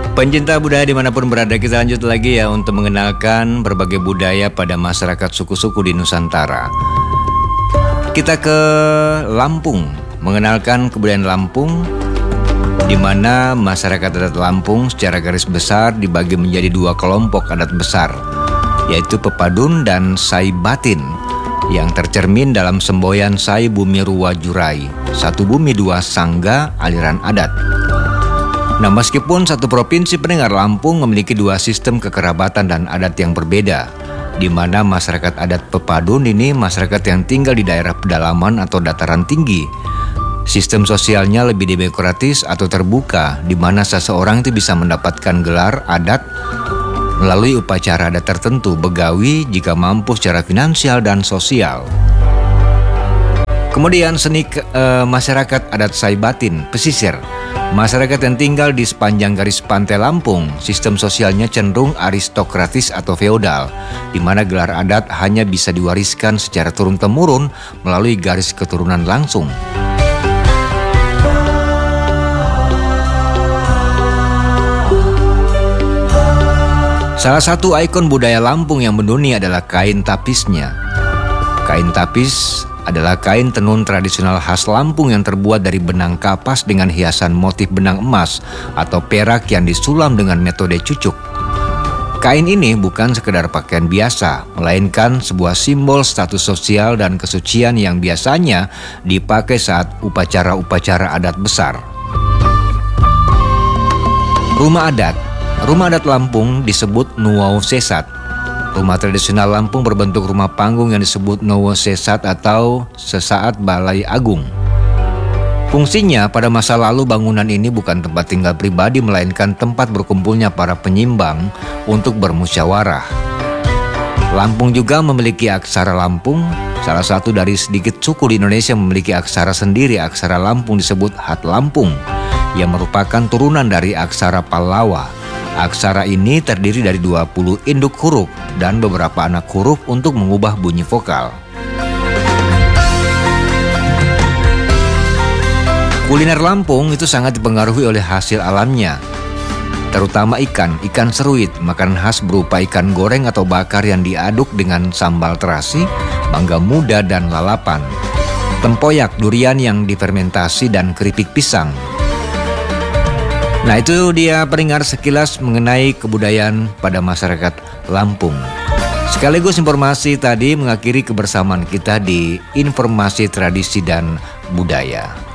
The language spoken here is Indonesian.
Pencinta budaya dimanapun berada, kita lanjut lagi ya untuk mengenalkan berbagai budaya pada masyarakat suku-suku di Nusantara. Kita ke Lampung, mengenalkan kebudayaan Lampung, di mana masyarakat adat Lampung secara garis besar dibagi menjadi dua kelompok adat besar, yaitu Pepadun dan Sai Batin, yang tercermin dalam semboyan Sai Bumi Ruwa Jurai, satu bumi dua sangga aliran adat. Nah, meskipun satu provinsi pendengar, Lampung memiliki dua sistem kekerabatan dan adat yang berbeda, di mana masyarakat adat Pepadun ini masyarakat yang tinggal di daerah pedalaman atau dataran tinggi. Sistem sosialnya lebih demokratis atau terbuka, di mana seseorang itu bisa mendapatkan gelar adat melalui upacara adat tertentu, begawi jika mampu secara finansial dan sosial. Kemudian seni masyarakat adat Sai Batin, pesisir. Masyarakat yang tinggal di sepanjang garis pantai Lampung, sistem sosialnya cenderung aristokratis atau feodal, di mana gelar adat hanya bisa diwariskan secara turun-temurun melalui garis keturunan langsung. Salah satu ikon budaya Lampung yang mendunia adalah kain tapisnya. Kain tapis adalah kain tenun tradisional khas Lampung yang terbuat dari benang kapas dengan hiasan motif benang emas atau perak yang disulam dengan metode cucuk. Kain ini bukan sekedar pakaian biasa, melainkan sebuah simbol status sosial dan kesucian yang biasanya dipakai saat upacara-upacara adat besar. Rumah adat Lampung disebut Nuwau Sesat. Rumah tradisional Lampung berbentuk rumah panggung yang disebut Nuwau Sesat atau sesaat balai agung. Fungsinya pada masa lalu bangunan ini bukan tempat tinggal pribadi, melainkan tempat berkumpulnya para penyimbang untuk bermusyawarah. Lampung juga memiliki aksara Lampung. Salah satu dari sedikit suku di Indonesia memiliki aksara sendiri. Aksara Lampung disebut Hat Lampung, yang merupakan turunan dari aksara Pallawa. Aksara ini terdiri dari 20 induk huruf dan beberapa anak huruf untuk mengubah bunyi vokal. Kuliner Lampung itu sangat dipengaruhi oleh hasil alamnya, terutama ikan seruit, makanan khas berupa ikan goreng atau bakar yang diaduk dengan sambal terasi, mangga muda dan lalapan, tempoyak, durian yang difermentasi, dan keripik pisang. Nah, itu dia pendengar sekilas mengenai kebudayaan pada masyarakat Lampung. Sekaligus informasi tadi mengakhiri kebersamaan kita di informasi tradisi dan budaya.